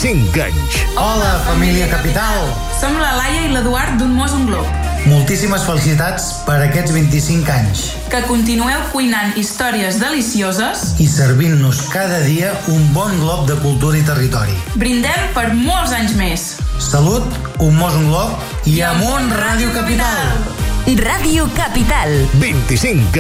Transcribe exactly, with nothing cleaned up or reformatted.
vint-i-cinc anys. Hola, família Capital! Som la Laia i l'Eduard d'un Mos un Glob. Moltíssimes felicitats per aquests vint-i-cinc anys. Que continueu cuinant històries delicioses i servint-nos cada dia un bon glob de cultura i territori. Brindem per molts anys més. Salut, un Mos un Glob i amunt Ràdio Capital! Ràdio Capital. vint-i-cinc